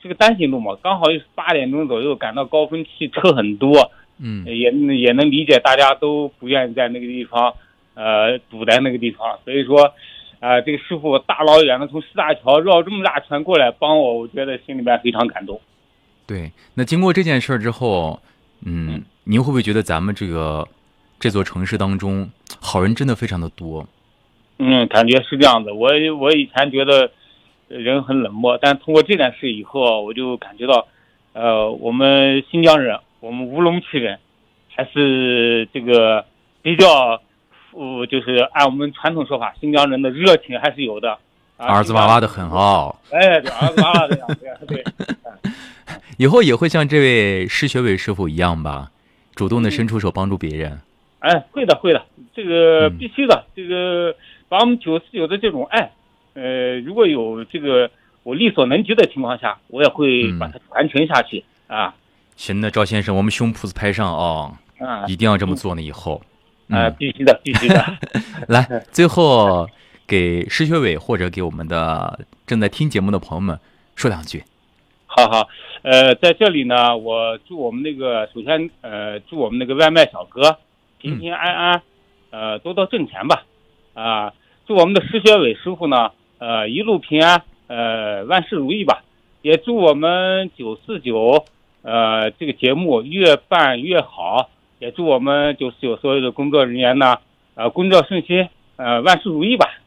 是个单行路嘛，刚好又是8点钟左右赶到高峰期，车很多，也能理解大家都不愿意在那个地方堵在那个地方，所以说这个师傅大老远的从四大桥绕这么大圈过来帮我觉得心里面非常感动。 对，那经过这件事之后，您会不会觉得咱们这座城市当中好人真的非常的多？ 感觉是这样的。我以前觉得人很冷漠，但通过这件事以后，我就感觉到，我们新疆人，我们乌鲁木齐人，还是这个比较，就是按我们传统说法，新疆人的热情还是有的。 儿子娃娃的很哦。 对，儿子娃娃的样子，对。 以后也会像这位施学伟师傅一样吧，主动的伸出手帮助别人。 会的，这个必须的。这个把我们949的这种爱，如果有这个我力所能及的情况下，我也会把它传承下去啊。 行，那赵先生，我们胸脯子拍上哦，一定要这么做呢。以后， 必须的。 来，最后给施学伟或者给我们的正在听节目的朋友们说两句。 好，在这里呢，我祝我们首先祝我们那个外卖小哥平平安安，多多挣钱吧，祝我们的施学伟师傅呢，一路平安，万事如意吧，也祝我们949这个节目越办越好，也祝我们949所有的工作人员呢，工作顺心，万事如意吧。